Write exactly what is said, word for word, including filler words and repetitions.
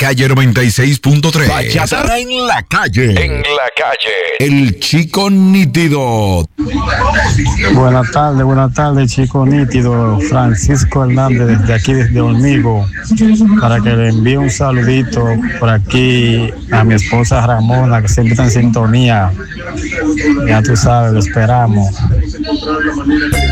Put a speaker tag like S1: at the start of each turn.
S1: calle noventa y seis punto tres. Bachata en la calle.
S2: En la calle.
S1: El Chico Nítido.
S3: Buenas tardes, buenas tardes, Chico Nítido. Francisco Hernández, desde aquí, desde Hormigo, para que le envíe un saludito por aquí a mi esposa Ramona, que siempre está en sintonía. Ya tú sabes, lo esperamos.